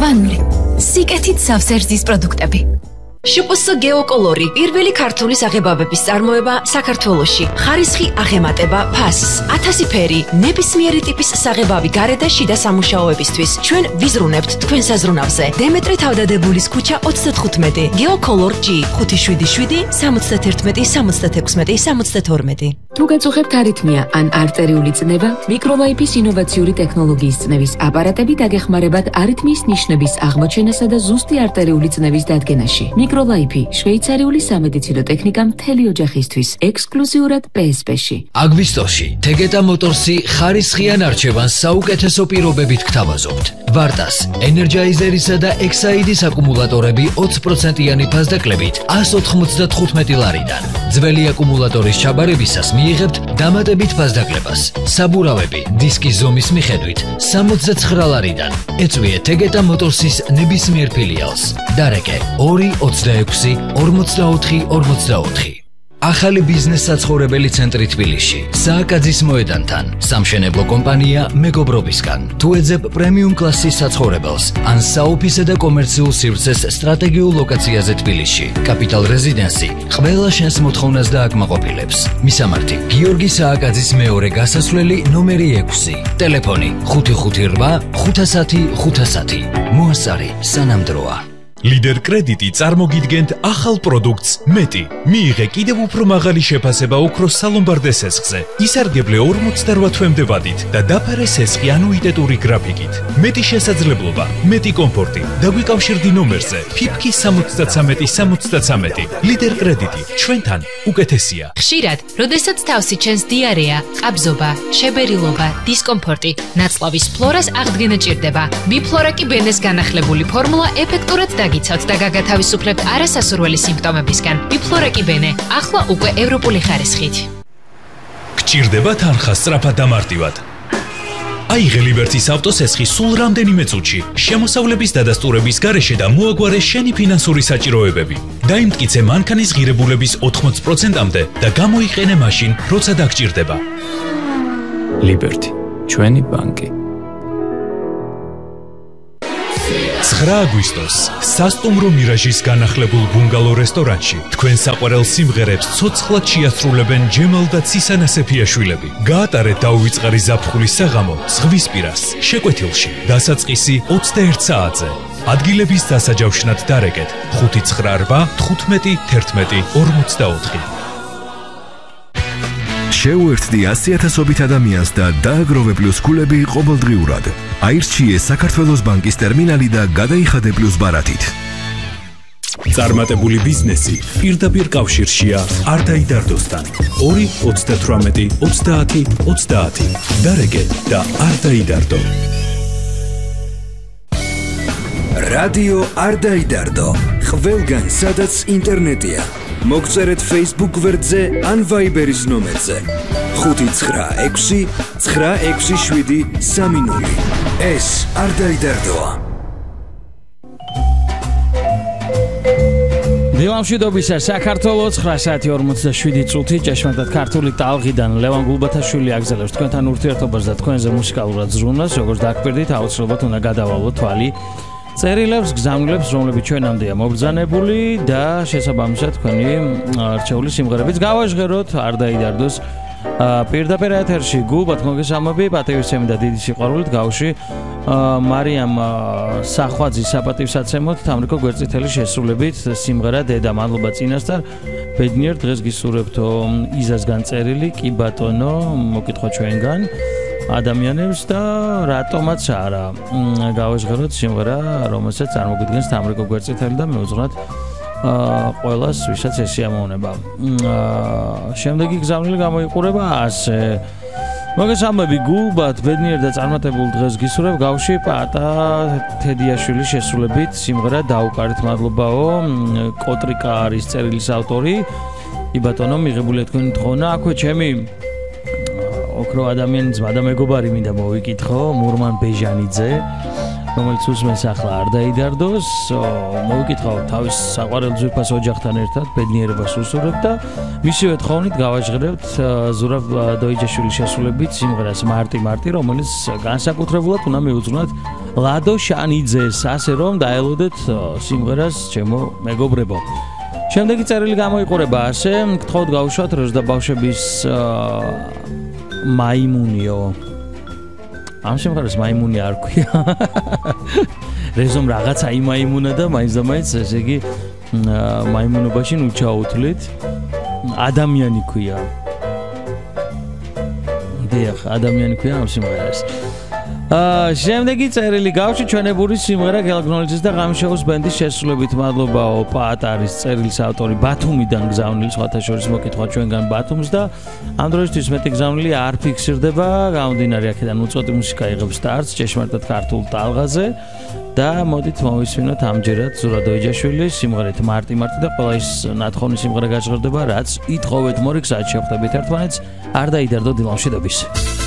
მწვანული, სიკეთით სავსერძის პროდუქტები. შპს გეოკოლორი პირველი ქართული საღებავების წარმოება საქართველოში. ხარისხი აღემატება ფასს. 1000 ფერი, ნებისმიერი ტიპის საღებავი გარე და შიდა სამუშაოებისთვის. ჩვენ ვიზრუნებთ თქვენ საზრუნავზე. დემეტრე თავდადებულის ქუჩა 35. გეოკოლორ G 577 71 76 72. თუ გაწუხებთ არითმია ან არტერიული წნევა, მიკროლაიფის ინოვაციური ტექნოლოგიის წნევის აპარატები დაგეხმარებათ არითმიის ნიშნების აღმოჩენასა და ზუსტი არტერიული წნევის დადგენაში. მიკროლაიფი შვეიცარიული სამედიცინო ტექნიკა მთელი ოჯახისთვის, ექსკლუზიურად PSP-ში. აგვისტოში თეგეტა მოტორსი ხარისხიან არჩევანს საუკეთესო პირობებით გთავაზობთ. ვარტას, ენერჯაიზერისა და ექსაიდის აკუმულატორები 20%-იანი ფასდაკლებით 195 ლარიდან. ძველი აკუმულატორის ჩაბარებისას მიიღებთ დამატებით ფასდაკლებას. საბურავები დისკის ზომის მიხედვით 69 ლარიდან. ეწვიეთ თეგეტა მოტორსის ნებისმიერ ფილიალს. დარეკე 226 44 44. ახალი ბიზნეს საცხოვრებელი ცენტრი თბილისში, სააკაძის მოედანთან, სამშენებლო კომპანია მეგობრობისგან. თუ ეძებ პრემიუმ კლასის საცხოვრებელს, ან საოფისე და კომერციულ სივრცეს სტრატეგიულ ლოკაციაზე თბილისში, კაპიტალ რეზიდენსი ყველა შენს მოთხოვნას დააკმაყოფილებს. მისამართი: გიორგი სააკაძის მეორე გასასვლელი ნომერი 6, ტელეფონი 558 510 510. მოასწარი სანამდროა. ლიდერ კრედიტი წარმოგიდგენთ ახალ პროდუქტს მეტი. მიიღე კიდევ უფრო მაღალი შეფასება ოქროს სალომბარდე სესხზე. ისარგებლე 48 თვემდე ვადით და დაფარე სესხი ანუიტეტური გრაფიკით. მეტი შესაძლებლობა, მეტი კომფორტი. დაგვიკავშირდი ნომერზე ფიფკი 73 73. ლიდერ კრედიტი ჩვენთან უკეთესია. ხშირად, როდესაც თავსი ჩენს დიარეა, ყაბზობა, შებერილობა, დისკომფორტი, ნაწლავის ფლორას აღდგენა ჭირდება. ბიფლორაკი ბენეს განახლებული ფორმულა ეფექტურად გიცავთ და გაგათავისუფლებთ არასასურველი სიმპტომებისგან. ბიფლორაკი ბენე, ახლა უკვე ევროპული ხარისხით. გჭირდება თანხა სწრაფად დამარტივად. აიღე ლიბერტის ავტოსესხი სულ რამდენიმე წუთში, შემოსავლების დადასტურების გარეშე და მოაგვარე შენი ფინანსური საჭიროებები. დაიმტკიცე მანქანის ღირებულების 80%-მდე და გამოიყენე მაშინ, როცა დაგჭირდება. ლიბერტი, ჩვენი ბანკი. 9 აგვისტოს სასტუმრო მირაჟის განახლებულ ბუნგალო რესტორანში თქვენ საყვარელ სიმღერებს ცოცხლად შეასრულებენ ჯემალ და ცისანა სეფიაშვილები. გაატარეთ დაუვიწყარი ზაფხულის საღამო ზღვისპირას, შეკვეთილში, დასაწყისი 21 საათზე. ადგილების დასაჯავშნად დარეკეთ 598 15 11 44. შეუერთდი 100,000-ობით ადამიანს და დააგროვე პლუს ქულები ყოველდღიურად. აირჩიე საქართველოს ბანკის ტერმინალი და გადაიხადე პლუს ბარათით. წარმატებული ბიზნესი პირდაპირ კავშირშია არ დაიდარდოსთან. 2 38 30 30. დარეკე და არ დაიდარდო. რადიო არ დაიდარდო. ყველგან სადაც ინტერნეტია. მოგწერეთ Facebook გვერდზე ან Viber-ის ნომერზე 596 967 30. ეს არ დაიდარდოა. დილამშვიდობისა, საქართველოს 9:47 ჭეშმარიტად ქართული ტალღიდან ლევან გულბათაშვილი აგზელებს თქვენთან ურთიერთობას და თქვენზე მუსიკალურად ზრუნვას, როგორც დაგვირდით, აუცილებლად უნდა გადავალოთ თვალი წერილებს, გზავნილებს, რომლებიც ჩვენამდეა მობრძანებული და შესაბამისად თქვენი არჩეული სიმღერებიც გავაჟღეროთ, არ დაიდარდოს. პირდაპირ ეთერში გულბათ მოგესალმები, პატივისცემი და დიდი სიყვარულით გავში მარიამ სახვაძის საპატივსაცემოთ თამრიკო გვერდწითელის შესრულებით სიმღერა დედა. მადლობა წინასწარ. ბედნიერ დღეს გისურვებთო იზასგან წერილი, კი ბატონო, მოკითხვა ჩვენგან ადამიანებს და რატომაც არა გავაჟღეროთ სიმღერა, რომელსაც წარმოგიდგენს თამრიკო გვერდწითელი და მეუძღვნათ ყველას, ვისაც ეს შეამოვნება. შემდეგი გზავნილი გამოიყურება ასე. მოგესალმები გულბათ, ბედნიერ და წარმატებულ დღეს გისურვებ. გავში პატა თედიაშვილის შესრულებით სიმღერა დაუკარით. მადლობაო. კოტრიკა არის წერილის ავტორი. კი ბატონო, მიღებულია თქვენი თხოვნა. აქვე ჩემი ოქრო ადამიანი ძმა და მეგობარი მინდა მოვიკითხო, მურმან ბეჟანიძე, რომელიც უსმენს ახლა არ დაიდარდოს. მოვიკითხავ თავის საყვარელ ძვირფას ოჯახთან ერთად, ბედნიერებას უსურვებ და მისივე თხოვნით გავაჟღერებთ ზურაბ დოიჯაშვილის შესრულებით სიმღერას მარტი, რომელიც განსაკუთრებულად უნდა მიუძღვნათ ლადო შანიძეს, ასე რომ დაელოდეთ სიმღერას ჩემო მეგობრებო. შემდეგი წერილი გამოიყურება ასე, გთხოვთ გავუშვათ როზდა ბავშვების მაიმუნიო. ამ სიმღერას მაიმუნი არ ქვია. რეზომ რაღაცა იმაიმუნა და მაინც და მაინც ესე იგი მაიმუნობაში ნუ ჩაუთვლით. ადამიანი ქვია. დიახ, ადამიანი ქვია ამ სიმღერას. შემდეგი წერილი გავში ჩვენებური სიმღერა გელაგნოლიძის და ღამშეუს ბენდის შესრულებით. მადლობაო პაატარის წერილის ავტორი ბათუმიდან გზავნილი, სხვათა შორის მოკითხვა ჩვენგან ბათუმს და ამ დროისთვის მეტი გზავნილი არ ფიქსირდება. გამომდინარე აქედან უწოდი მუსიკა იღებს სტარტს ჭეშმარიტად ქართულ ტალღაზე და მოდით მოვისმინოთ ამჯერად ზურაბ დოიჯაშვილის სიმღერით მარტი და ყველა ის ნათხოვნი სიმღერა გაჟღერდება, რაც ითხოვეთ მორიგ საათში ხვდებით ერთმანეთს. არ დაიდარდო დილამშვიდობის.